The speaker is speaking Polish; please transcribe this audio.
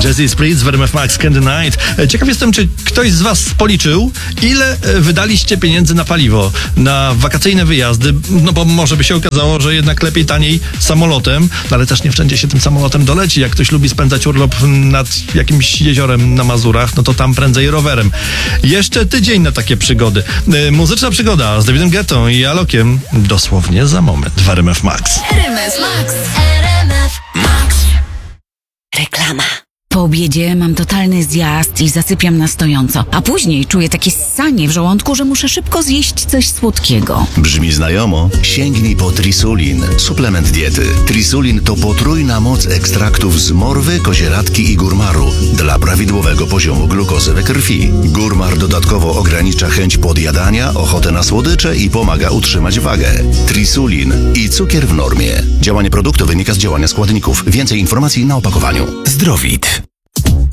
Jazzy Spritz w RMF Max Candy Night. Ciekaw jestem, czy ktoś z was policzył, ile wydaliście pieniędzy na paliwo, na wakacyjne wyjazdy, no bo może by się okazało, że jednak lepiej taniej samolotem, no ale też nie wszędzie się tym samolotem doleci. Jak ktoś lubi spędzać urlop nad jakimś jeziorem na Mazurach, no to tam prędzej rowerem. Jeszcze tydzień na takie przygody. Muzyczna przygoda z Davidem Guettą i Alokiem dosłownie za moment w RMF Max. RMF Max. RMF Max. Reklama. Po obiedzie mam totalny zjazd i zasypiam na stojąco, a później czuję takie ssanie w żołądku, że muszę szybko zjeść coś słodkiego. Brzmi znajomo? Sięgnij po Trisulin, suplement diety. Trisulin to potrójna moc ekstraktów z morwy, kozieradki i górmaru dla prawidłowego poziomu glukozy we krwi. Górmar dodatkowo ogranicza chęć podjadania, ochotę na słodycze i pomaga utrzymać wagę. Trisulin i cukier w normie. Działanie produktu wynika z działania składników. Więcej informacji na opakowaniu. Zdrowit.